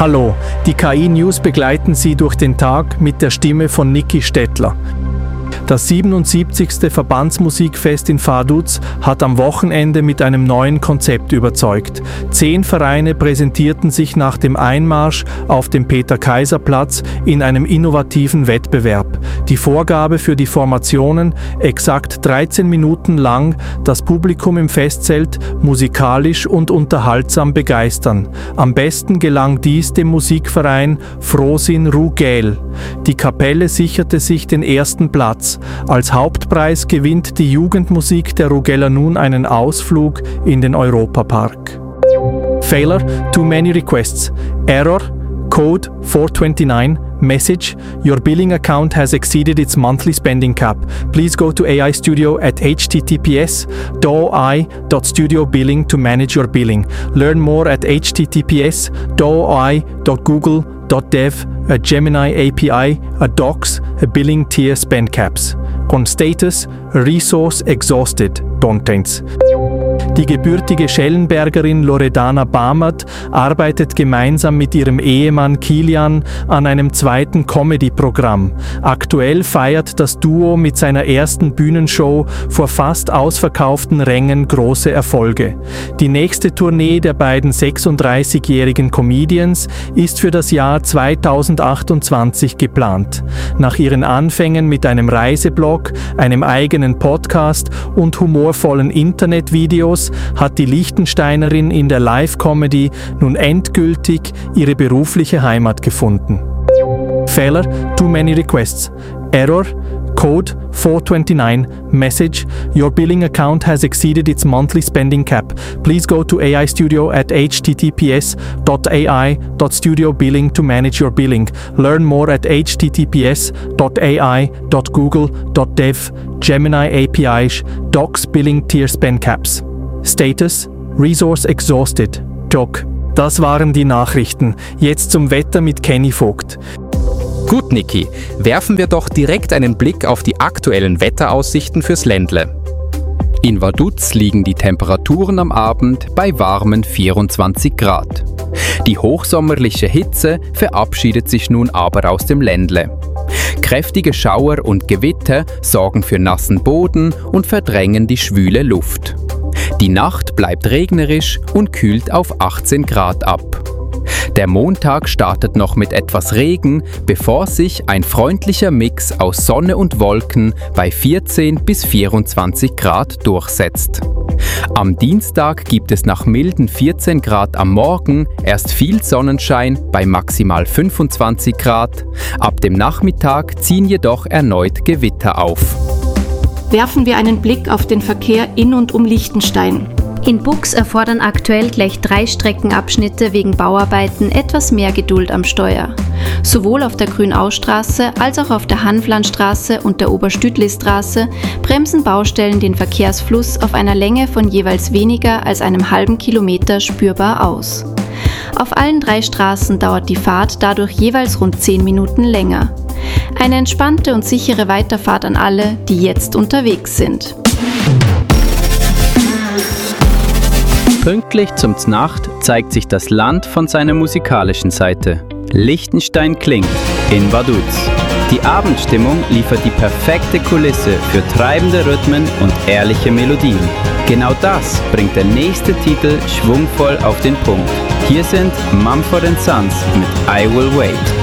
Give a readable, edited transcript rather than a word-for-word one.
Hallo, die KI-News begleiten Sie durch den Tag mit der Stimme von Niki Stettler. Das 77. Verbandsmusikfest in Vaduz hat am Wochenende mit einem neuen Konzept überzeugt. 10 Vereine präsentierten sich nach dem Einmarsch auf dem Peter-Kaiser-Platz in einem innovativen Wettbewerb. Die Vorgabe für die Formationen: exakt 13 Minuten lang das Publikum im Festzelt musikalisch und unterhaltsam begeistern. Am besten gelang dies dem Musikverein Frosin Rugel. Die Kapelle sicherte sich den ersten Platz. Als Hauptpreis gewinnt die Jugendmusik der Rugeler nun einen Ausflug in den Europapark. Failure, too many requests. Error, code 429, message, your billing account has exceeded its monthly spending cap. Please go to AI Studio at https://doi.studiobilling to manage your billing. Learn more at https://doi.google.dev, a Gemini API, a Docs, a billing tier spend caps. On status, resource exhausted, contents. Die gebürtige Schellenbergerin Loredana Bamert arbeitet gemeinsam mit ihrem Ehemann Kilian an einem zweiten Comedy-Programm. Aktuell feiert das Duo mit seiner ersten Bühnenshow vor fast ausverkauften Rängen große Erfolge. Die nächste Tournee der beiden 36-jährigen Comedians ist für das Jahr 2028 geplant. Nach ihren Anfängen mit einem Reiseblog, einem eigenen Podcast und humorvollen Internetvideos hat die Liechtensteinerin in der Live-Comedy nun endgültig ihre berufliche Heimat gefunden. Failure, too many requests. Error, code 429, message, your billing account has exceeded its monthly spending cap. Please go to AI Studio at https://ai.studiobilling to manage your billing. Learn more at https://ai.google.dev, Gemini API, Docs billing tier spend caps. Status: Resource exhausted. Joke. Das waren die Nachrichten. Jetzt zum Wetter mit Kenny Vogt. Gut, Niki, werfen wir doch direkt einen Blick auf die aktuellen Wetteraussichten fürs Ländle. In Vaduz liegen die Temperaturen am Abend bei warmen 24 Grad. Die hochsommerliche Hitze verabschiedet sich nun aber aus dem Ländle. Kräftige Schauer und Gewitter sorgen für nassen Boden und verdrängen die schwüle Luft. Die Nacht bleibt regnerisch und kühlt auf 18 Grad ab. Der Montag startet noch mit etwas Regen, bevor sich ein freundlicher Mix aus Sonne und Wolken bei 14 bis 24 Grad durchsetzt. Am Dienstag gibt es nach milden 14 Grad am Morgen erst viel Sonnenschein bei maximal 25 Grad. Ab dem Nachmittag ziehen jedoch erneut Gewitter auf. Werfen wir einen Blick auf den Verkehr in und um Liechtenstein. In Bux erfordern aktuell gleich 3 Streckenabschnitte wegen Bauarbeiten etwas mehr Geduld am Steuer. Sowohl auf der Grünaustraße als auch auf der Hanflandstraße und der Oberstütlistraße bremsen Baustellen den Verkehrsfluss auf einer Länge von jeweils weniger als einem halben Kilometer spürbar aus. Auf allen 3 Straßen dauert die Fahrt dadurch jeweils rund 10 Minuten länger. Eine entspannte und sichere Weiterfahrt an alle, die jetzt unterwegs sind. Pünktlich zum Znacht zeigt sich das Land von seiner musikalischen Seite. Liechtenstein klingt in Vaduz. Die Abendstimmung liefert die perfekte Kulisse für treibende Rhythmen und ehrliche Melodien. Genau das bringt der nächste Titel schwungvoll auf den Punkt. Hier sind Mumford & Sons mit I Will Wait.